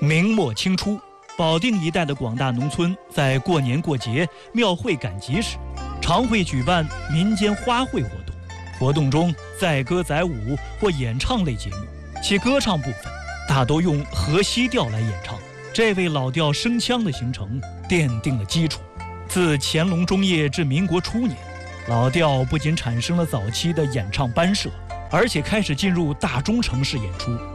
明末清初，保定一带的广大农村在过年过节、庙会赶集时，常会举办民间花卉活动。活动中载歌载舞或演唱类节目，其歌唱部分大多用河西调来演唱，这为老调声腔的形成奠定了基础。自乾隆中叶至民国初年，老调不仅产生了早期的演唱班社，而且开始进入大中城市演出。